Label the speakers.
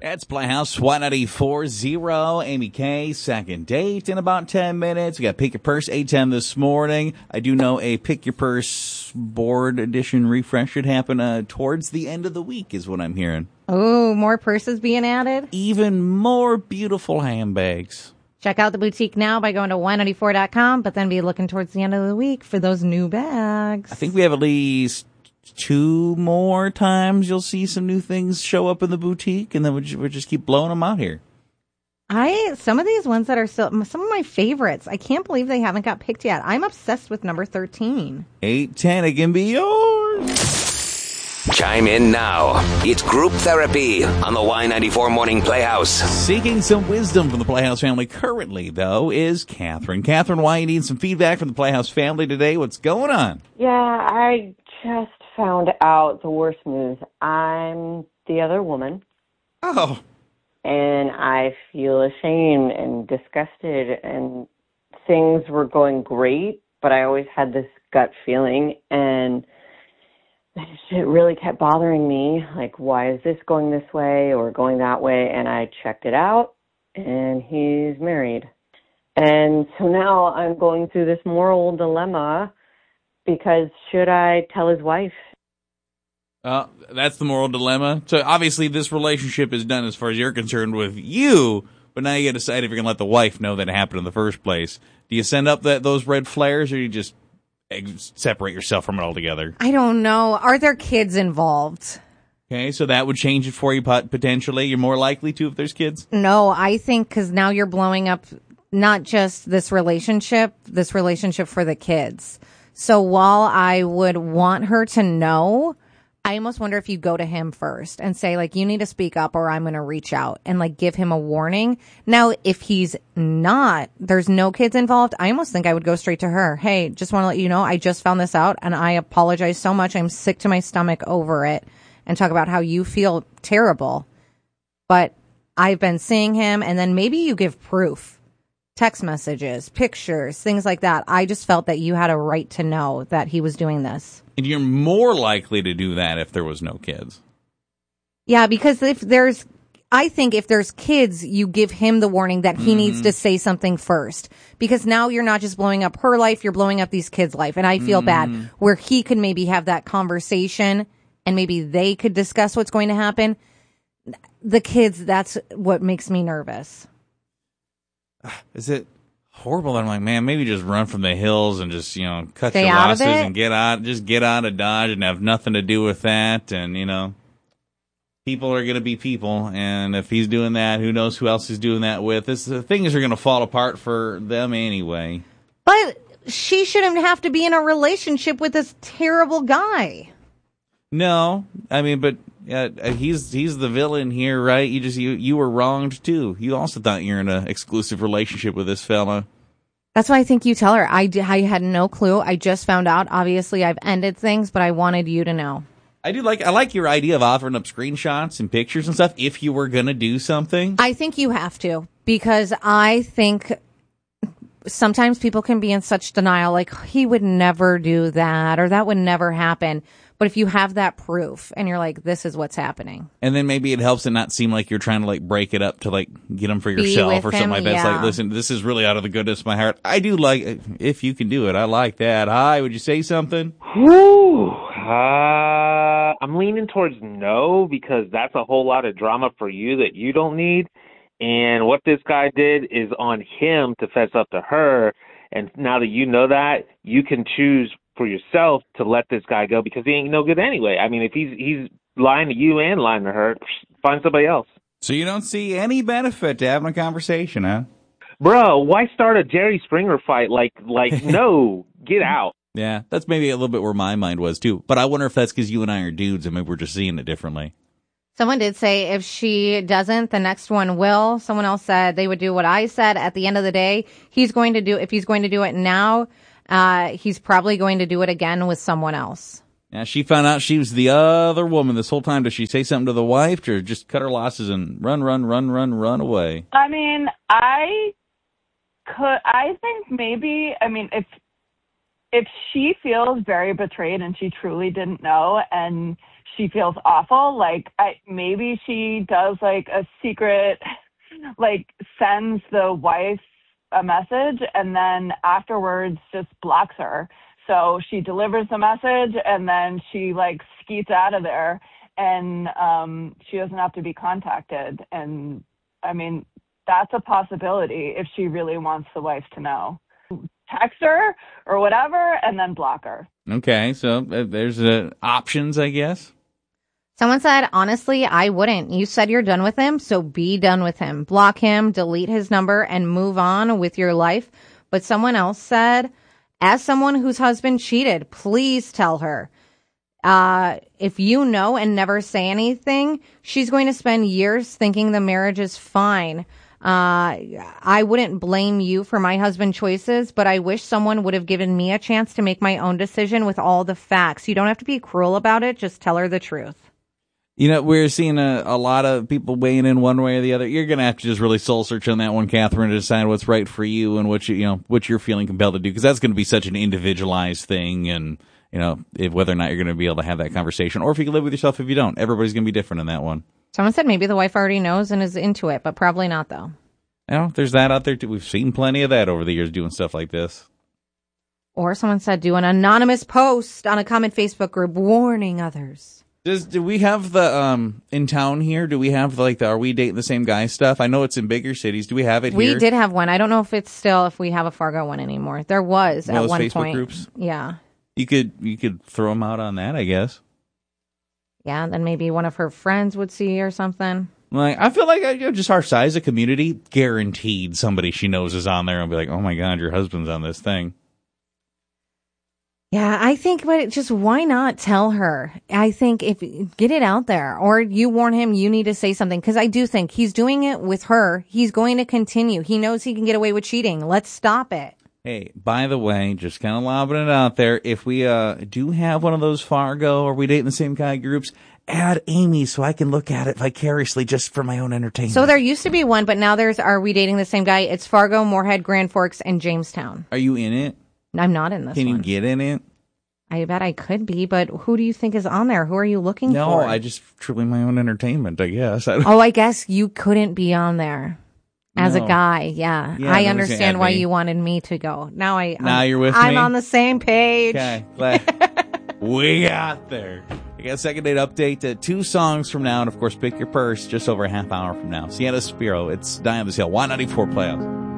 Speaker 1: It's Playhouse 194.0. Amy K, second date in about 10 minutes. We got Pick Your Purse 8:10 this morning. I do know a Pick Your Purse board edition refresh should happen towards the end of the week is what I'm hearing.
Speaker 2: Oh, more purses being added?
Speaker 1: Even more beautiful handbags.
Speaker 2: Check out the boutique now by going to 194.com, but then be looking towards the end of the week for those new bags.
Speaker 1: I think we have at least 2 more times you'll see some new things show up in the boutique, and then we'll just keep blowing them out here.
Speaker 2: Some of these ones that are still some of my favorites. I can't believe they haven't got picked yet. I'm obsessed with number 13.
Speaker 1: 8:10, it can be yours.
Speaker 3: Chime in now. It's Group Therapy on the Y94 Morning Playhouse.
Speaker 1: Seeking some wisdom from the Playhouse family currently, though, is Catherine. Catherine, why you need some feedback from the Playhouse family today? What's going on?
Speaker 4: Yeah, I just found out the worst news. I'm the other woman.
Speaker 1: Oh.
Speaker 4: And I feel ashamed and disgusted, and things were going great, but I always had this gut feeling, and it really kept bothering me. Like, why is this going this way or going that way? And I checked it out, and he's married. And so now I'm going through this moral dilemma because should I tell his wife?
Speaker 1: That's the moral dilemma. So obviously this relationship is done as far as you're concerned with you, but now you got to decide if you're going to let the wife know that it happened in the first place. Do you send up those red flares, or do you just separate yourself from it altogether?
Speaker 2: I don't know. Are there kids involved?
Speaker 1: Okay, so that would change it for you potentially. You're more likely to if there's kids?
Speaker 2: No, I think because now you're blowing up not just this relationship for the kids. So while I would want her to know, I almost wonder if you go to him first and say, like, you need to speak up or I'm going to reach out and, like, give him a warning. Now, if he's not, there's no kids involved, I almost think I would go straight to her. Hey, just want to let you know, I just found this out and I apologize so much. I'm sick to my stomach over it, and talk about how you feel terrible. But I've been seeing him, and then maybe you give proof, text messages, pictures, things like that. I just felt that you had a right to know that he was doing this.
Speaker 1: And you're more likely to do that if there was no kids.
Speaker 2: Yeah, because I think if there's kids, you give him the warning that he needs to say something first. Because now you're not just blowing up her life, you're blowing up these kids' life. And I feel bad where he could maybe have that conversation and maybe they could discuss what's going to happen. The kids, that's what makes me nervous.
Speaker 1: Is it horrible that I'm like, man, maybe just run from the hills and just, cut
Speaker 2: Stay
Speaker 1: your
Speaker 2: out of
Speaker 1: losses
Speaker 2: it?
Speaker 1: and get out of Dodge and have nothing to do with that. And, people are going to be people. And if he's doing that, who knows who else he's doing that with. Things are going to fall apart for them anyway.
Speaker 2: But she shouldn't have to be in a relationship with this terrible guy.
Speaker 1: No, I mean, but he's the villain here, right? You were wronged too. You also thought you were in an exclusive relationship with this fella.
Speaker 2: That's why I think you tell her. I had no clue. I just found out. Obviously, I've ended things, but I wanted you to know. I
Speaker 1: like your idea of offering up screenshots and pictures and stuff if you were gonna do something.
Speaker 2: I think you have to, because I think sometimes people can be in such denial, like he would never do that or that would never happen. But if you have that proof and you're like, this is what's happening.
Speaker 1: And then maybe it helps it not seem like you're trying to like break it up to like get them for yourself or something like that. It's like, listen, this is really out of the goodness of my heart. I do like, if you can do it, I like that. Hi, would you say something?
Speaker 5: Whew. I'm leaning towards no, because that's a whole lot of drama for you that you don't need. And what this guy did is on him to fess up to her. And now that you know that, you can choose for yourself to let this guy go, because he ain't no good anyway. I mean, if he's lying to you and lying to her, find somebody else.
Speaker 1: So you don't see any benefit to having a conversation, huh?
Speaker 5: Bro, why start a Jerry Springer fight? Like, no, get out.
Speaker 1: Yeah, that's maybe a little bit where my mind was too. But I wonder if that's because you and I are dudes and maybe we're just seeing it differently.
Speaker 2: Someone did say if she doesn't, the next one will. Someone else said they would do what I said. At the end of the day, if he's going to do it now, he's probably going to do it again with someone else.
Speaker 1: Yeah, she found out she was the other woman this whole time. Does she say something to the wife, or just cut her losses and run away?
Speaker 6: I mean, I think maybe, if she feels very betrayed and she truly didn't know, and she feels awful. Like, maybe she does like a secret, like sends the wife a message and then afterwards just blocks her. So she delivers the message and then she like skeets out of there, and she doesn't have to be contacted. And I mean, that's a possibility if she really wants the wife to know. Text her or whatever and then block her.
Speaker 1: Okay, so there's options, I guess.
Speaker 2: Someone said, honestly, I wouldn't. You said you're done with him, so be done with him. Block him, delete his number, and move on with your life. But someone else said, as someone whose husband cheated, please tell her. If you know and never say anything, she's going to spend years thinking the marriage is fine. I wouldn't blame you for my husband's choices, but I wish someone would have given me a chance to make my own decision with all the facts. You don't have to be cruel about it. Just tell her the truth.
Speaker 1: You know, we're seeing a lot of people weighing in one way or the other. You're going to have to just really soul search on that one, Catherine, to decide what's right for you and what what you're feeling compelled to do, because that's going to be such an individualized thing, and whether or not you're going to be able to have that conversation, or if you can live with yourself if you don't. Everybody's going to be different in that one.
Speaker 2: Someone said maybe the wife already knows and is into it, but probably not, though.
Speaker 1: There's that out there too. We've seen plenty of that over the years doing stuff like this.
Speaker 2: Or someone said do an anonymous post on a common Facebook group warning others.
Speaker 1: Do we have the in town here? Do we have the are we dating the same guy stuff? I know it's in bigger cities. Do we have it here?
Speaker 2: We did have one. I don't know if we have a Fargo one anymore. There was at one
Speaker 1: Facebook
Speaker 2: point.
Speaker 1: Groups?
Speaker 2: Yeah.
Speaker 1: You could throw them out on that, I guess.
Speaker 2: Yeah, then maybe one of her friends would see or something.
Speaker 1: Like, I feel like just our size of community, guaranteed somebody she knows is on there and be like, oh my God, your husband's on this thing.
Speaker 2: Yeah, I think, but just why not tell her? I think get it out there, or you warn him you need to say something, because I do think he's doing it with her. He's going to continue. He knows he can get away with cheating. Let's stop it.
Speaker 1: Hey, by the way, just kind of lobbing it out there, if we do have one of those Fargo or we date in the same guy groups, add Amy so I can look at it vicariously just for my own entertainment.
Speaker 2: So there used to be one, but now there's Are We Dating the Same Guy? It's Fargo, Moorhead, Grand Forks, and Jamestown.
Speaker 1: Are you in it?
Speaker 2: I'm not in this
Speaker 1: Can
Speaker 2: one.
Speaker 1: you get in it?
Speaker 2: I bet I could be, but who do you think is on there? Who are you looking for?
Speaker 1: No, I just truly my own entertainment, I guess.
Speaker 2: I guess you couldn't be on there as a
Speaker 1: No.
Speaker 2: guy. Yeah, I understand why you wanted me to go. Now
Speaker 1: you're with me?
Speaker 2: I'm on the same page.
Speaker 1: Okay, glad we got there. I got a second date update. 2 songs from now, and of course, pick your purse just over a half hour from now. Sienna Spiro, it's Die on This Hill, Y94 Playoffs.